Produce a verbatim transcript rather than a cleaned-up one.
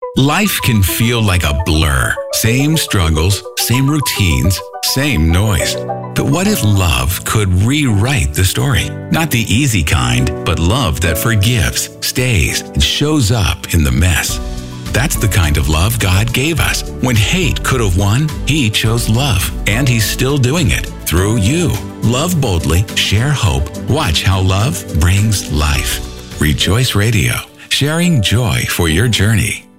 Life can feel like a blur. Same struggles, same routines, same noise. But what if love could rewrite the story? Not the easy kind, but love that forgives, stays, and shows up in the mess. That's the kind of love God gave us. When hate could have won, He chose love. And He's still doing it through you. Love boldly, share hope, watch how love brings life. Rejoice Radio, sharing joy for your journey.